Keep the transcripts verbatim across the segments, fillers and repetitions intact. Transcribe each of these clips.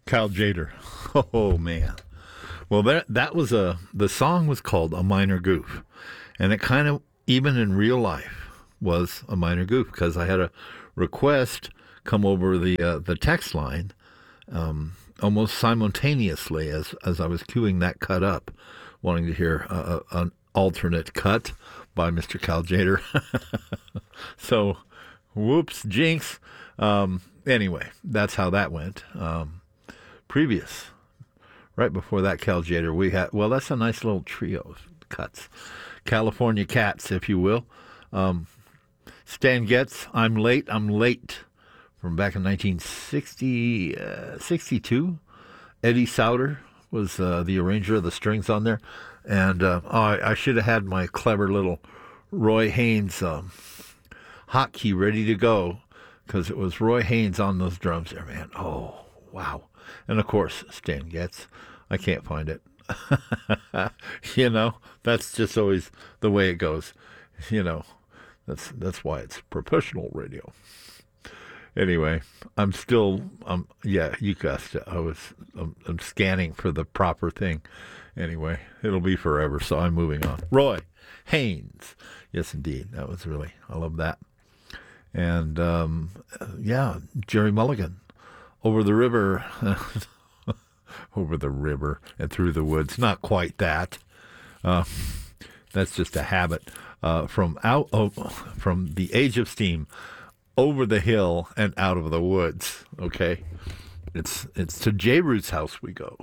Cal Tjader. Oh man. Well, that that was a the song was called A Minor Goof, and it kind of even in real life was a minor goof because I had a request come over the uh, the text line um, almost simultaneously as as I was queuing that cut up, wanting to hear uh, an alternate cut by Mister Cal Tjader. So, whoops, jinx. Um, anyway, that's how that went. Um, previous, right before that Cal Tjader, we had, well, that's a nice little trio of cuts. California Cats, if you will. Um, Stan Getz, I'm Late, I'm Late, from back in nineteen sixty, uh, sixty-two. Eddie Sauter was uh, the arranger of the strings on there. And uh, oh, I, I should have had my clever little Roy Haynes um, hotkey ready to go, because it was Roy Haynes on those drums there, man. Oh, wow. And, of course, Stan Getz. I can't find it. You know, that's just always the way it goes. You know, that's that's why it's professional radio. Anyway, I'm still, um, yeah, you guessed it. I was, I'm, I'm scanning for the proper thing. Anyway, it'll be forever, so I'm moving on. Roy Haynes. Yes, indeed. That was really, I love that. And, um, yeah, Jerry Mulligan. Over the river, over the river and through the woods. Not quite that. Uh, that's just a habit. Uh, from out, oh, from the Age of Steam, over the hill and out of the woods. Okay, it's it's to J Root's house we go.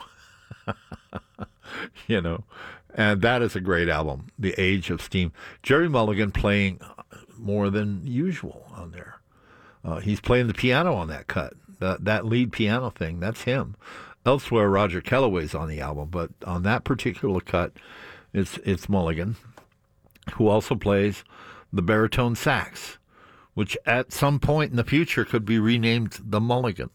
You know, and that is a great album, The Age of Steam. Jerry Mulligan playing more than usual on there. Uh, he's playing the piano on that cut. That that lead piano thing, that's him. Elsewhere, Roger Kellaway's on the album, but on that particular cut, it's it's Mulligan, who also plays the baritone sax, which at some point in the future could be renamed the Mulligan.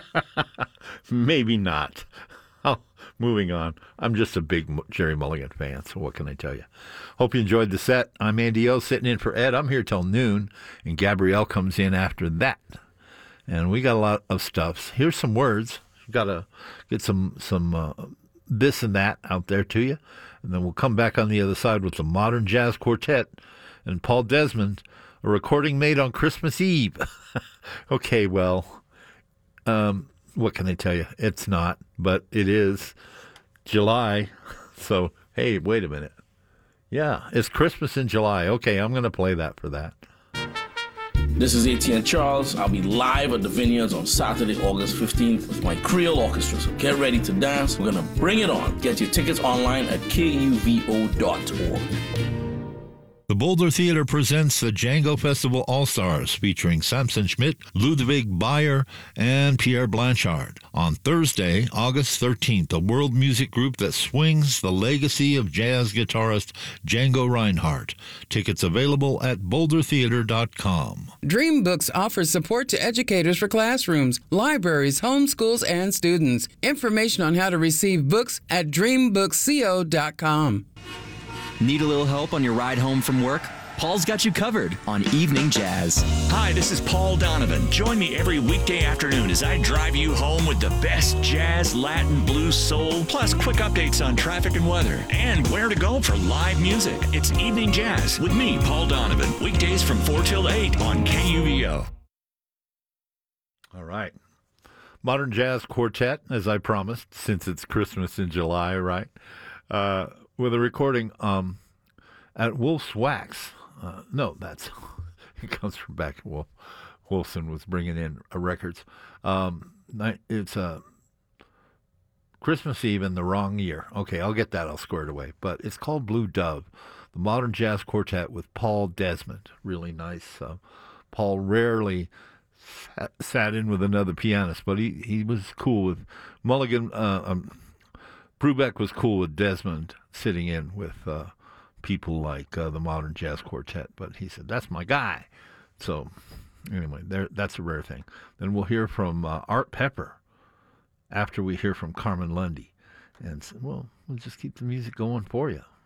Maybe not. Oh, moving on. I'm just a big Jerry Mulligan fan, so what can I tell you? Hope you enjoyed the set. I'm Andy O, sitting in for Ed. I'm here till noon, and Gabrielle comes in after that. And we got a lot of stuff. Here's some words. Got to get some some uh, this and that out there to you. And then we'll come back on the other side with the Modern Jazz Quartet and Paul Desmond, a recording made on Christmas Eve. Okay, well, um, what can I tell you? It's not, but it is July. So, hey, wait a minute. Yeah, it's Christmas in July. Okay, I'm going to play that for that. This is A T N Charles. I'll be live at the Vineyards on Saturday, August fifteenth with my Creole Orchestra. So get ready to dance. We're going to bring it on. Get your tickets online at K U V O dot org. The Boulder Theater presents the Django Festival All-Stars featuring Samson Schmidt, Ludwig Bayer, and Pierre Blanchard. On Thursday, August thirteenth, a world music group that swings the legacy of jazz guitarist Django Reinhardt. Tickets available at boulder theater dot com. Dream Books offers support to educators for classrooms, libraries, homeschools, and students. Information on how to receive books at dream books co dot com. Need a little help on your ride home from work? Paul's got you covered on Evening Jazz. Hi, this is Paul Donovan. Join me every weekday afternoon as I drive you home with the best jazz, Latin, blues, soul, plus quick updates on traffic and weather, and where to go for live music. It's Evening Jazz with me, Paul Donovan. Weekdays from four till eight on K U V O. All right. Modern Jazz Quartet, as I promised, since it's Christmas in July, right? Uh, with a recording um, at Wolf's Wax. Uh, no, that's it comes from back. Wolf Wolfson was bringing in uh, records. Um, it's a uh, Christmas Eve in the wrong year. Okay, I'll get that all squared away. But it's called Blue Dove, the Modern Jazz Quartet with Paul Desmond. Really nice. Uh, Paul rarely sat, sat in with another pianist, but he, he was cool with Mulligan. Uh, um, Brubeck was cool with Desmond sitting in with uh, people like uh, the Modern Jazz Quartet, but he said, that's my guy. So anyway, there, that's a rare thing. Then we'll hear from uh, Art Pepper after we hear from Carmen Lundy. And, well, we'll just keep the music going for you.